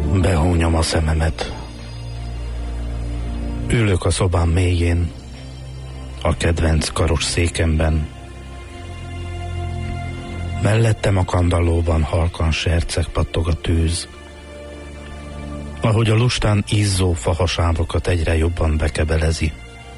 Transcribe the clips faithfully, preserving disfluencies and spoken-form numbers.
Behúnyom a szememet. Ülök a szobám mélyén, a kedvenc karos székemben. Mellettem a kandallóban halkan serceg pattog a tűz, ahogy a lustán izzó fahasávokat egyre jobban bekebelezi.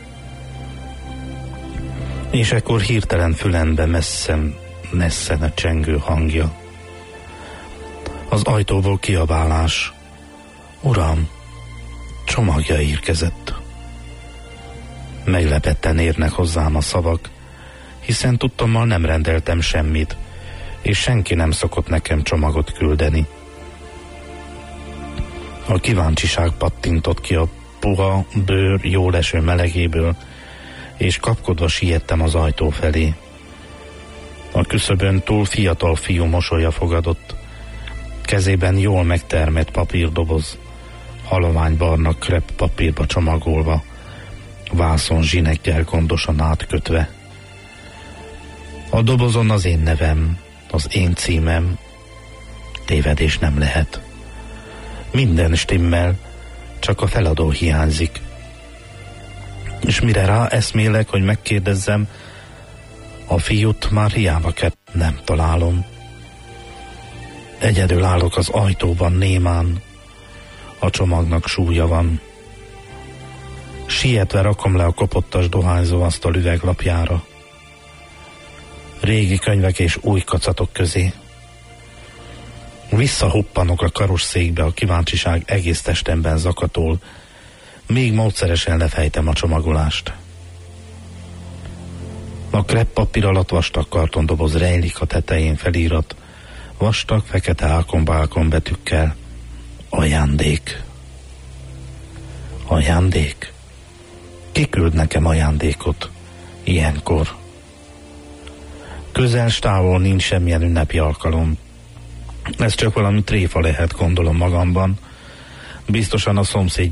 És ekkor hirtelen fülembe messzen, messzen a csengő hangja. Az ajtóból kiabálás: Uram, csomagja érkezett. Meglepetten érnek hozzám a szavak, hiszen tudtommal nem rendeltem semmit, és senki nem szokott nekem csomagot küldeni. A kíváncsiság pattintott ki a puha bőr jól eső melegéből, és kapkodva siettem az ajtó felé. A küszöbön túl fiatal fiú mosolya fogadott, kezében jól megtermett papírdoboz, haloványbarna krepp papírba csomagolva, vászon zsinekkel gondosan átkötve. A dobozon az én nevem, az én címem, tévedés nem lehet. Minden stimmel, csak a feladó hiányzik. És mire rá eszmélek, hogy megkérdezzem, a fiút már hiába kell, nem találom. Egyedül állok az ajtóban némán, a csomagnak súlya van. Sietve rakom le a kopottas dohányzó asztal üveglapjára. Régi könyvek és új kacatok közé. Visszahuppanok a karosszékbe, a kíváncsiság egész testemben zakatol, még módszeresen lefejtem a csomagolást. A kreppapír alatt vastag kartondoboz rejlik, a tetején felírat, vastag fekete ákon-bálkon betűkkel: ajándék. Ajándék? Ki küld nekem ajándékot ilyenkor? Közel s távol nincs semmilyen ünnepi alkalom. Ez csak valami tréfa lehet, gondolom magamban. Biztosan a szomszéd